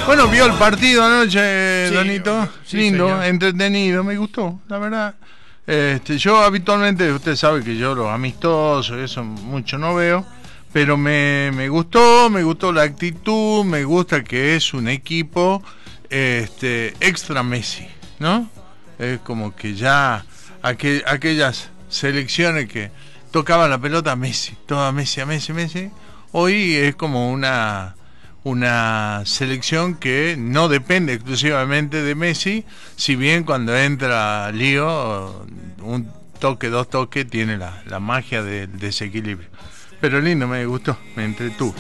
Bueno, vio el partido anoche, Sí, Donito. sí, Lindo, señor. entretenido, me gustó, la verdad. Yo habitualmente, usted sabe que yo los amistosos, eso mucho no veo, pero me gustó la actitud, me gusta que es un equipo extra Messi, ¿no? Es como que ya aquellas selecciones que tocaban la pelota a Messi, toda Messi, a Messi, Messi, hoy es como una selección que no depende exclusivamente de Messi, si bien cuando entra Lío, un toque, dos toques, tiene la magia del desequilibrio. Pero lindo, me gustó, me entretuvo.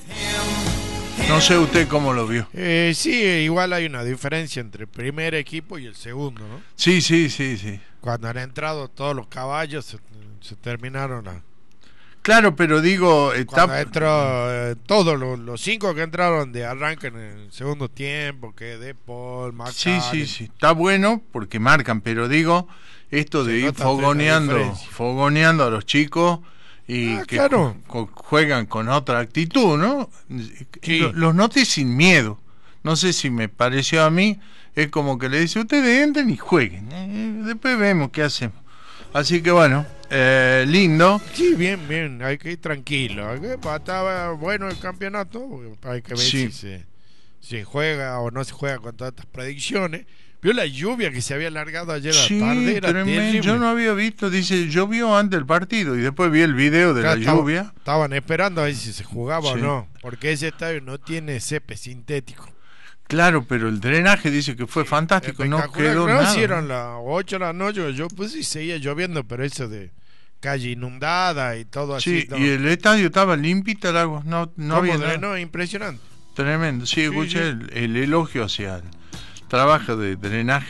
No sé usted cómo lo vio. Sí, igual hay una diferencia entre el primer equipo y el segundo, ¿no? Sí. Cuando han entrado todos los caballos se terminaron Claro, pero digo, cuando entró todos los 5 que entraron de arranque en el segundo tiempo, que De Paul, McAllen. Sí, está bueno porque marcan, pero digo, esto de ir fogoneando a los chicos y que claro. juegan con otra actitud, ¿no? Sí. Los noté sin miedo. No sé si me pareció a mí, es como que le dice, ustedes entren y jueguen, después vemos qué hacemos. Así que bueno, lindo. Sí, bien, hay que ir tranquilo. Estaba bueno el campeonato, hay que ver si se juega o no se juega con todas estas predicciones. Vio la lluvia que se había alargado ayer a la tarde, era terrible. Yo no había visto, dice, llovió antes del partido y después vi el video de la lluvia. Estaban esperando a ver si se jugaba o no, porque ese estadio no tiene césped sintético. Claro, pero el drenaje dice que fue fantástico, no quedó nada. Hicieron las 8 de la noche, yo pues sí seguía lloviendo, pero eso de calle inundada y todo así. Sí, y el estadio estaba limpito el agua, no había nada. No, impresionante. Tremendo, sí, escuché el elogio hacia el trabajo de drenaje.